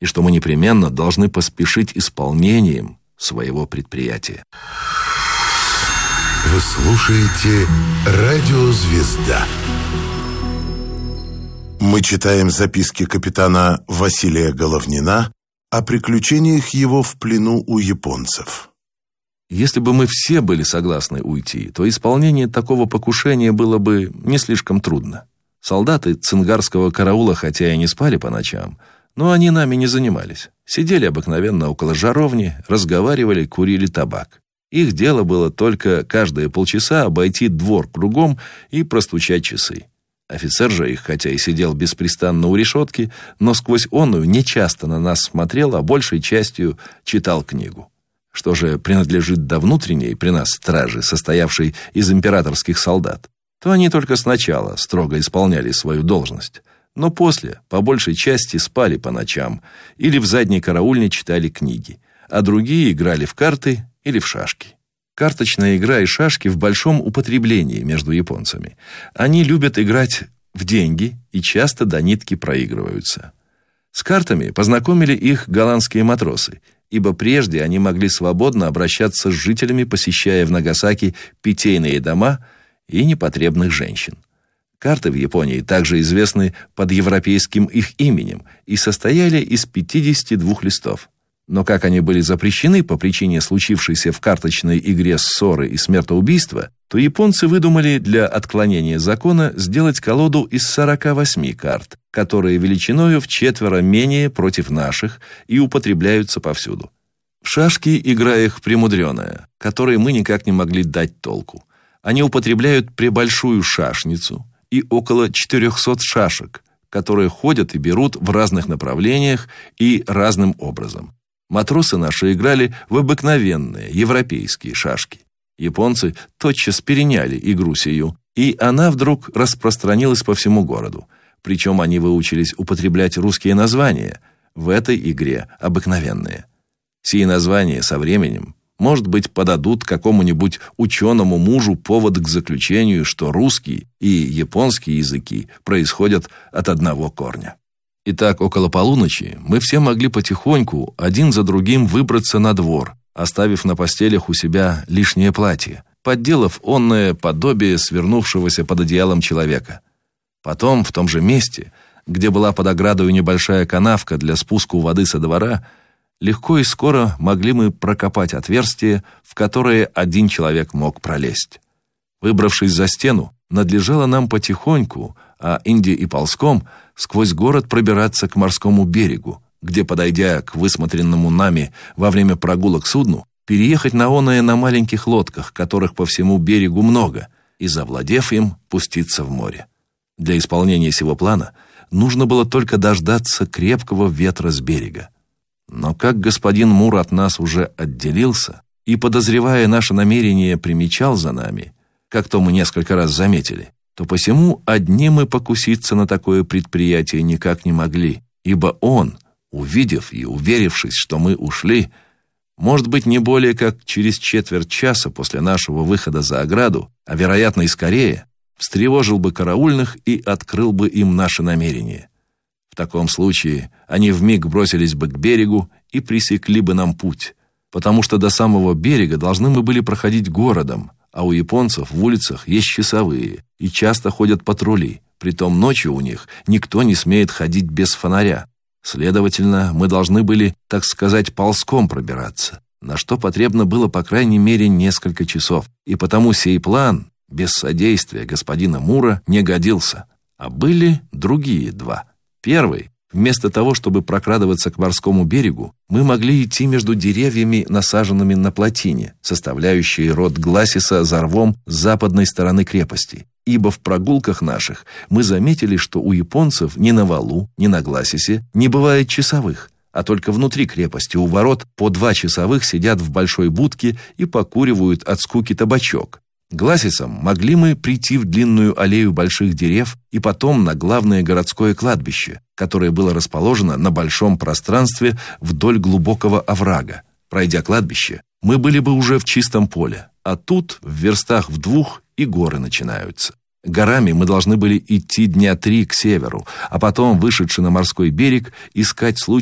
и что мы непременно должны поспешить исполнением своего предприятия. Вы слушаете «Радио Звезда». Мы читаем записки капитана Василия Головнина о приключениях его в плену у японцев. Если бы мы все были согласны уйти, то исполнение такого покушения было бы не слишком трудно. Солдаты цингарского караула хотя и не спали по ночам, но они нами не занимались. Сидели обыкновенно около жаровни, разговаривали, курили табак. Их дело было только каждые полчаса обойти двор кругом и простучать часы. Офицер же их, хотя и сидел беспрестанно у решетки, но сквозь оную нечасто на нас смотрел, а большей частью читал книгу. Что же принадлежит до внутренней при нас стражи, состоявшей из императорских солдат, то они только сначала строго исполняли свою должность, но после, по большей части, спали по ночам или в задней караульне читали книги, а другие играли в карты или в шашки. Карточная игра и шашки в большом употреблении между японцами. Они любят играть в деньги и часто до нитки проигрываются. С картами познакомили их голландские матросы, ибо прежде они могли свободно обращаться с жителями, посещая в Нагасаки питейные дома и непотребных женщин. Карты в Японии также известны под европейским их именем и состояли из 52 листов. Но как они были запрещены по причине случившейся в карточной игре ссоры и смертоубийства, то японцы выдумали для отклонения закона сделать колоду из 48 карт, которые величиною в 4 менее против наших и употребляются повсюду. В шашки игра их премудреная, которой мы никак не могли дать толку. Они употребляют пребольшую шашницу и около 400 шашек, которые ходят и берут в разных направлениях и разным образом. Матросы наши играли в обыкновенные европейские шашки. Японцы тотчас переняли игру сию, и она вдруг распространилась по всему городу. Причем они выучились употреблять русские названия, в этой игре обыкновенные. Сие названия со временем, может быть, подадут какому-нибудь ученому мужу повод к заключению, что русский и японский языки происходят от одного корня. Итак, около полуночи мы все могли потихоньку один за другим выбраться на двор, оставив на постелях у себя лишнее платье, подделав онное подобие свернувшегося под одеялом человека. Потом в том же месте, где была под оградой небольшая канавка для спуску воды со двора, легко и скоро могли мы прокопать отверстие, в которое один человек мог пролезть. Выбравшись за стену, надлежало нам потихоньку, а инди и ползком, сквозь город пробираться к морскому берегу, где, подойдя к высмотренному нами во время прогулок судну, переехать на оное на маленьких лодках, которых по всему берегу много, и, завладев им, пуститься в море. Для исполнения сего плана нужно было только дождаться крепкого ветра с берега. Но как господин Мур от нас уже отделился и, подозревая наше намерение, примечал за нами, как то мы несколько раз заметили, то посему одни мы покуситься на такое предприятие никак не могли, ибо он, увидев и уверившись, что мы ушли, может быть, не более как через четверть часа после нашего выхода за ограду, а вероятно и скорее, встревожил бы караульных и открыл бы им наше намерение. В таком случае они вмиг бросились бы к берегу и пресекли бы нам путь, потому что до самого берега должны мы были проходить городом, а у японцев в улицах есть часовые, и часто ходят патрули, притом ночью у них никто не смеет ходить без фонаря. Следовательно, мы должны были, так сказать, ползком пробираться, на что потребно было по крайней мере несколько часов, и потому сей план, без содействия господина Мура, не годился, а были другие два. Первый. Вместо того, чтобы прокрадываться к морскому берегу, мы могли идти между деревьями, насаженными на плотине, составляющей рот Гласиса за рвом с западной стороны крепости. Ибо в прогулках наших мы заметили, что у японцев ни на валу, ни на Гласисе не бывает часовых, а только внутри крепости у ворот по 2 часовых сидят в большой будке и покуривают от скуки табачок. Гласисом могли мы прийти в длинную аллею больших дерев и потом на главное городское кладбище, которое было расположено на большом пространстве вдоль глубокого оврага. Пройдя кладбище, мы были бы уже в чистом поле, а тут, в верстах в 2, и горы начинаются. Горами мы должны были идти дня 3 к северу, а потом, вышедши на морской берег, искать случай